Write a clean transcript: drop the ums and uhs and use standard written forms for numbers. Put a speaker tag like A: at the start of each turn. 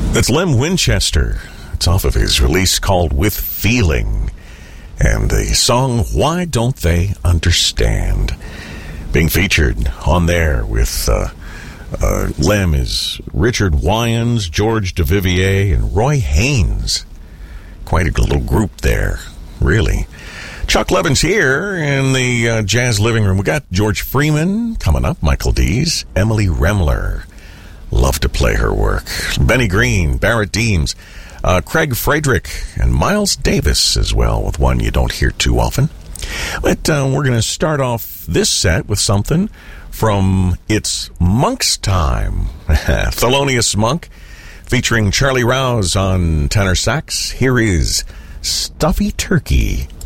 A: That's Lem Winchester. It's off of his release called With Feeling. And the song, Why Don't They Understand? Being featured on there with Lem is Richard Wyans, George Duvivier, and Roy Haynes. Quite a little group there, really. Chuck Levin's here in the Jazz Living Room. We got George Freeman coming up, Michael Dees, Emily Remler. Love to play her work. Benny Green, Barrett Deems, Craig Frederick, and Miles Davis as well, with one you don't hear too often. But we're going to start off this set with something from It's Monk's Time. Thelonious Monk, featuring Charlie Rouse on tenor sax. Here is Stuffy Turkey.